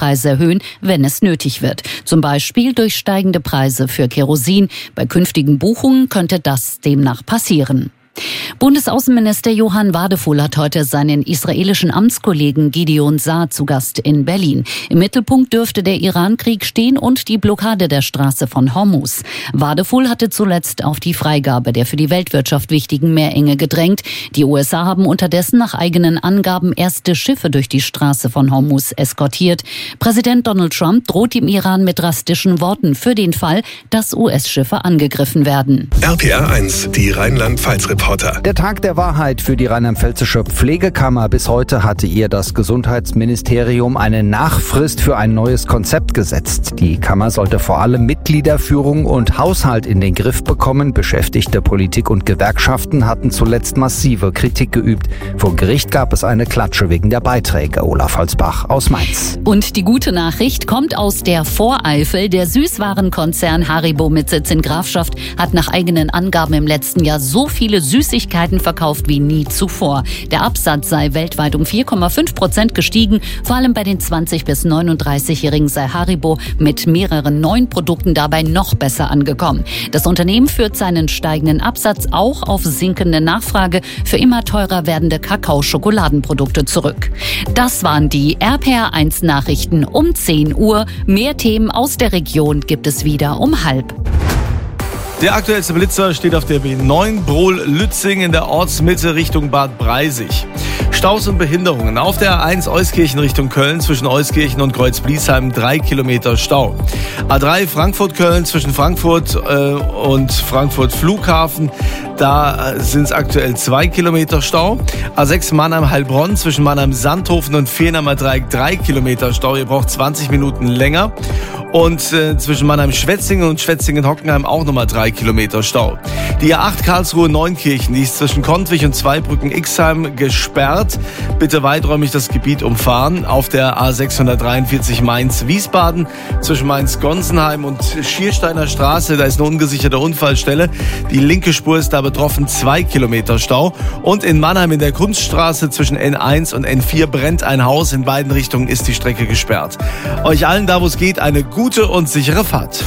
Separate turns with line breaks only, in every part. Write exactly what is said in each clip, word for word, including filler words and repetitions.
Spritpreise erhöhen, wenn es nötig wird. Zum Beispiel durch steigende Preise für Kerosin. Bei künftigen Buchungen könnte das demnach passieren. Bundesaußenminister Johann Wadephul hat heute seinen israelischen Amtskollegen Gideon Saar zu Gast in Berlin. Im Mittelpunkt dürfte der Iran-Krieg stehen und die Blockade der Straße von Hormuz. Wadephul hatte zuletzt auf die Freigabe der für die Weltwirtschaft wichtigen Meerenge gedrängt. Die U S A haben unterdessen nach eigenen Angaben erste Schiffe durch die Straße von Hormuz eskortiert. Präsident Donald Trump droht dem Iran mit drastischen Worten für den Fall, dass U S-Schiffe angegriffen werden.
R P R eins, die Rheinland-Pfalz-Reporter.
Der Tag der Wahrheit für die rheinland-pfälzische Pflegekammer. Bis heute hatte ihr das Gesundheitsministerium eine Nachfrist für ein neues Konzept gesetzt. Die Kammer sollte vor allem Mitgliederführung und Haushalt in den Griff bekommen. Beschäftigte Politik und Gewerkschaften hatten zuletzt massive Kritik geübt. Vor Gericht gab es eine Klatsche wegen der Beiträge. Olaf Holzbach aus Mainz.
Und die gute Nachricht kommt aus der Voreifel. Der Süßwarenkonzern Haribo mit Sitz in Grafschaft hat nach eigenen Angaben im letzten Jahr so viele Süßigkeiten verkauft wie nie zuvor. Der Absatz sei weltweit um vier Komma fünf Prozent gestiegen. Vor allem bei den zwanzig- bis neununddreißigjährigen sei Haribo mit mehreren neuen Produkten dabei noch besser angekommen. Das Unternehmen führt seinen steigenden Absatz auch auf sinkende Nachfrage für immer teurer werdende Kakao-Schokoladenprodukte zurück. Das waren die R P R eins Nachrichten um zehn Uhr. Mehr Themen aus der Region gibt es wieder um halb.
Der aktuellste Blitzer steht auf der B neun Brohl-Lützing in der Ortsmitte Richtung Bad Breisig. Staus und Behinderungen auf der A eins Euskirchen Richtung Köln zwischen Euskirchen und Kreuz-Bliesheim drei Kilometer Stau. A drei Frankfurt-Köln zwischen Frankfurt äh, und Frankfurt Flughafen, da sind es aktuell zwei Kilometer Stau. A sechs Mannheim-Heilbronn zwischen Mannheim-Sandhofen und Fehmarner Dreieck drei Kilometer Stau. Ihr braucht zwanzig Minuten länger. Und äh, zwischen Mannheim-Schwetzingen und Schwetzingen-Hockenheim auch nochmal drei Kilometer Stau. Die A acht Karlsruhe-Neunkirchen, die ist zwischen Kontwich und Zweibrücken-Ixheim gesperrt. Bitte weiträumig das Gebiet umfahren. Auf der A sechshundertdreiundvierzig Mainz-Wiesbaden zwischen Mainz-Gonsenheim und Schiersteiner Straße, da ist eine ungesicherte Unfallstelle. Die linke Spur ist da betroffen, zwei Kilometer Stau. Und in Mannheim in der Kunststraße zwischen N eins und N vier brennt ein Haus. In beiden Richtungen ist die Strecke gesperrt. Euch allen da, wo es geht, eine gute und sichere Fahrt.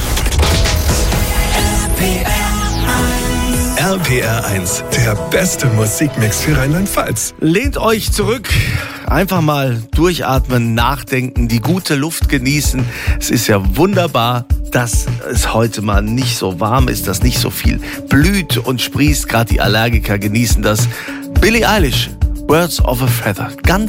R P R eins, der beste Musikmix für Rheinland-Pfalz.
Lehnt euch zurück, einfach mal durchatmen, nachdenken, die gute Luft genießen. Es ist ja wunderbar, dass es heute mal nicht so warm ist, dass nicht so viel blüht und sprießt. Gerade die Allergiker genießen das. Billie Eilish, Birds of a Feather. Ganz